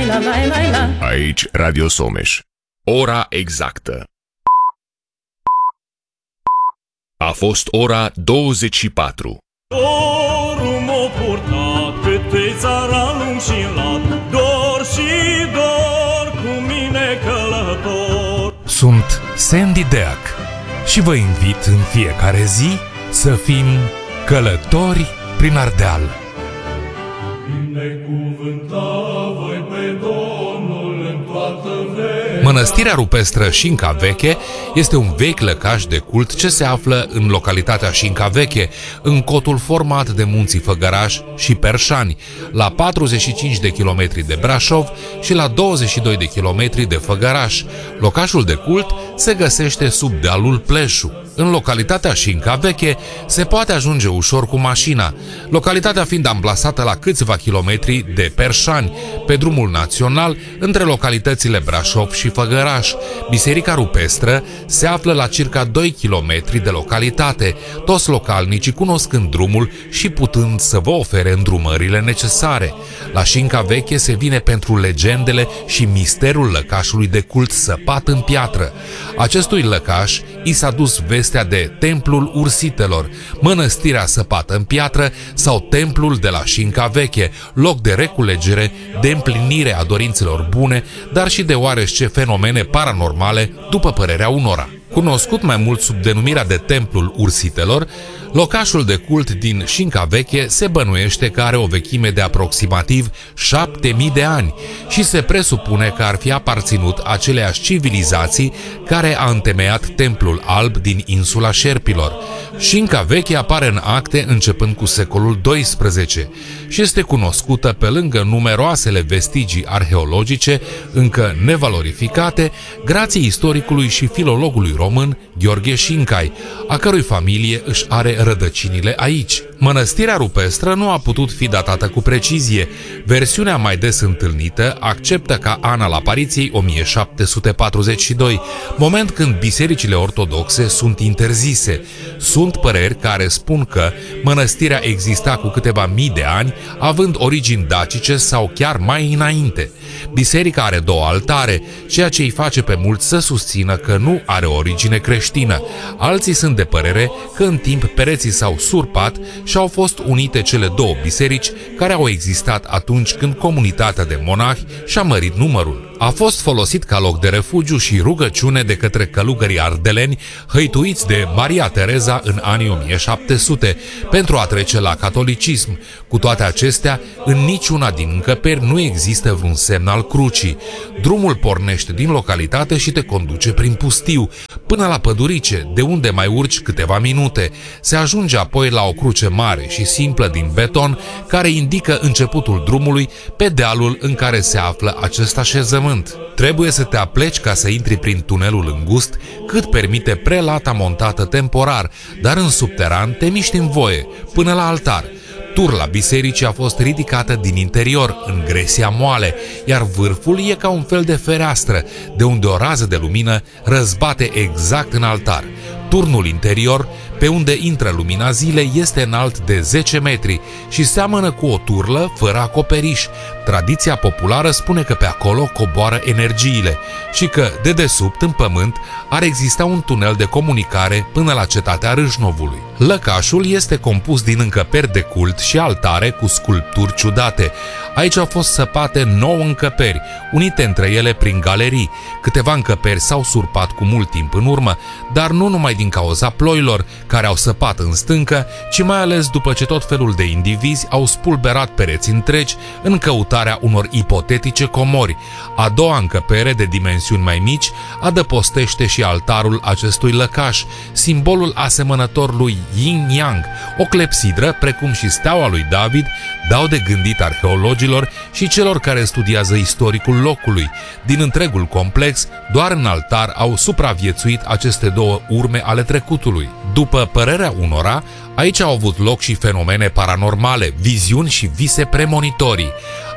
Aici Radio Someș. Ora exactă. A fost ora 24. Dorul m-a purtat pe tei țara lung și lat, dor și dor cu mine călător. Sunt Sandy Deac și vă invit în fiecare zi să fim călători prin Ardeal. Binecuvânta voi pe Domnul în toată vremea. Mănăstirea rupestră Șinca Veche este un vechi lăcaș de cult ce se află în localitatea Șinca Veche, în cotul format de munții Făgăraș și Perșani, la 45 de kilometri de Brașov și la 22 de kilometri de Făgăraș. Locașul de cult se găsește sub dealul Pleșu. În localitatea Șinca Veche se poate ajunge ușor cu mașina, localitatea fiind amplasată la câțiva kilometri de Perșani, pe drumul național între localitățile Brașov și Făgăraș. Biserica rupestră se află la circa 2 km de localitate, toți localnicii cunoscând drumul și putând să vă ofere îndrumările necesare. La Șinca Veche se vine pentru legendele și misterul lăcașului de cult săpat în piatră. Acestui lăcaș i s-a dus vestea de Templul Ursitelor, mănăstirea săpată în piatră sau Templul de la Șinca Veche, loc de reculegere, de împlinire a dorințelor bune, dar și de oarește fenomene paranormale, după părerea unora. Cunoscut mai mult sub denumirea de Templul Ursitelor, locașul de cult din Șinca Veche se bănuiește că are o vechime de aproximativ 7000 de ani și se presupune că ar fi aparținut aceleiași civilizații care a întemeiat Templul Alb din insula Șerpilor. Șinca Veche apare în acte începând cu secolul XII și este cunoscută pe lângă numeroasele vestigii arheologice încă nevalorificate, grație istoricului și filologului român Gheorghe Șincai, a cărui familie își are rădăcinile aici. Mănăstirea rupestră nu a putut fi datată cu precizie. Versiunea mai des întâlnită acceptă ca an al apariției 1742, moment când bisericile ortodoxe sunt interzise. Sunt păreri care spun că mănăstirea exista cu câteva mii de ani, având origini dacice sau chiar mai înainte. Biserica are două altare, ceea ce îi face pe mulți să susțină că nu are origine creștină. Alții sunt de părere că în timp pereții s-au surpat și au fost unite cele două biserici care au existat atunci când comunitatea de monahi și-a mărit numărul. A fost folosit ca loc de refugiu și rugăciune de către călugării ardeleni hăituiți de Maria Tereza în anii 1700 pentru a trece la catolicism. Cu toate acestea, în niciuna din încăperi nu există vreun semn al crucii. Drumul pornește din localitate și te conduce prin pustiu, până la pădurice, de unde mai urci câteva minute. Se ajunge apoi la o cruce mare și simplă din beton, care indică începutul drumului pe dealul în care se află acest așezământ. Trebuie să te apleci ca să intri prin tunelul îngust, cât permite prelata montată temporar, dar în subteran te miști în voie, până la altar. Turla bisericii a fost ridicată din interior, în gresia moale, iar vârful e ca un fel de fereastră, de unde o rază de lumină răzbate exact în altar. Turnul interior, pe unde intră lumina zilei, este înalt de 10 metri și seamănă cu o turlă fără acoperiș. Tradiția populară spune că pe acolo coboară energiile și că, de desubt, în pământ, ar exista un tunel de comunicare până la cetatea Râșnovului. Lăcașul este compus din încăperi de cult și altare cu sculpturi ciudate. Aici au fost săpate 9 încăperi, unite între ele prin galerii. Câteva încăperi s-au surpat cu mult timp în urmă, dar nu numai din cauza ploilor, care au săpat în stâncă, ci mai ales după ce tot felul de indivizi au spulberat pereți întregi în căutarea unor ipotetice comori. A doua încăpere, de dimensiuni mai mici, adăpostește și altarul acestui lăcaș, simbolul asemănător lui Yin-Yang. O clepsidră, precum și steaua lui David, dau de gândit arheologilor și celor care studiază istoricul locului. Din întregul complex, doar în altar au supraviețuit aceste două urme ale trecutului. După părerea unora, aici au avut loc și fenomene paranormale, viziuni și vise premonitorii.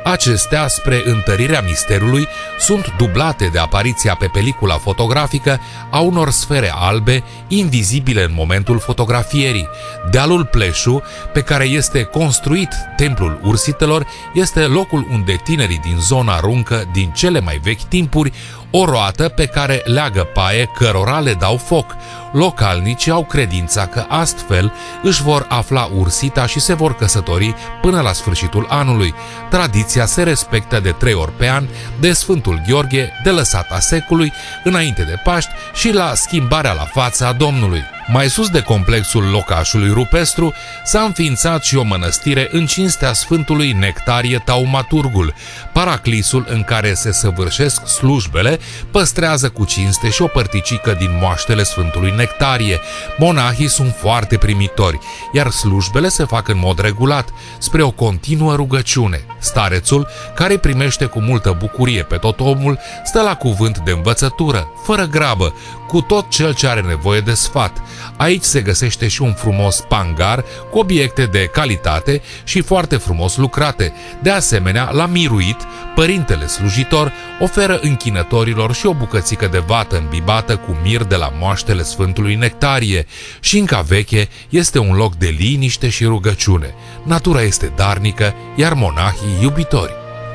Acestea, spre întărirea misterului, sunt dublate de apariția pe pelicula fotografică a unor sfere albe invizibile în momentul fotografierii. Dealul Pleșu, pe care este construit templul ursitelor, este locul unde tinerii din zona aruncă din cele mai vechi timpuri o roată pe care leagă paie cărora le dau foc. Localnicii au credința că astfel își vor afla ursita și se vor căsători până la sfârșitul anului. Tradiția se respectă de 3 ori pe an, de Sfântul Gheorghe, de lăsata secului, înainte de Paști și la schimbarea la fața Domnului. Mai sus de complexul locașului rupestru s-a înființat și o mănăstire în cinstea Sfântului Nectarie Taumaturgul. Paraclisul în care se săvârșesc slujbele păstrează cu cinste și o părticică din moaștele Sfântului Nectarie. Monahii sunt foarte primitori, iar slujbele se fac în mod regulat, spre o continuă rugăciune. Starețul, care primește cu multă bucurie pe tot omul, stă la cuvânt de învățătură, fără grabă, cu tot cel ce are nevoie de sfat. Aici se găsește și un frumos pangar cu obiecte de calitate și foarte frumos lucrate. De asemenea, la miruit, părintele slujitor oferă închinătorilor și o bucățică de vată îmbibată cu mir de la moaștele Sfântului Nectarie. Șinca Veche este un loc de liniște și rugăciune. Natura este darnică, iar monahii iubitori.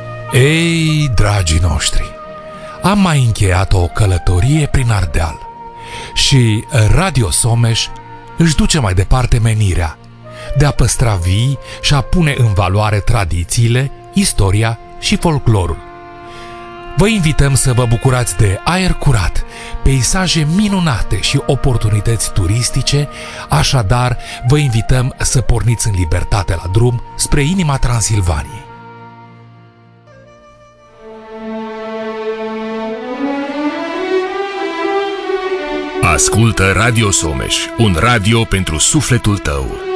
Ei, dragii noștri, am mai încheiat o călătorie prin Ardeal și Radio Someș își duce mai departe menirea de a păstra vii și a pune în valoare tradițiile, istoria și folclorul. Vă invităm să vă bucurați de aer curat, peisaje minunate și oportunități turistice, așadar vă invităm să porniți în libertate la drum spre inima Transilvaniei. Ascultă Radio Someș, un radio pentru sufletul tău.